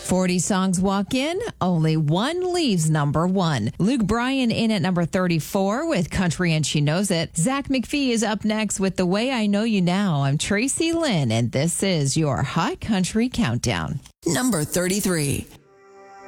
40 songs walk in, only one leaves number one. Luke Bryan in at number 34 with Country and She Knows It. Zach McPhee is up next with The Way I Know You Now. I'm Tracy Lynn, and this is your Hot Country Countdown. Number 33.